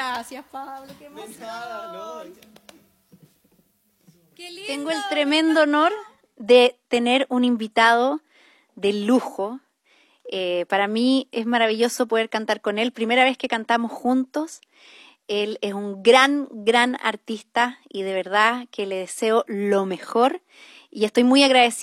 gracias, Pablo. Qué emoción. Nada, no. Qué lindo. Tengo el tremendo honor de tener un invitado de lujo. Para mí es maravilloso poder cantar con él. Primera vez que cantamos juntos. Él es un gran, gran artista y de verdad que le deseo lo mejor. Y estoy muy agradecida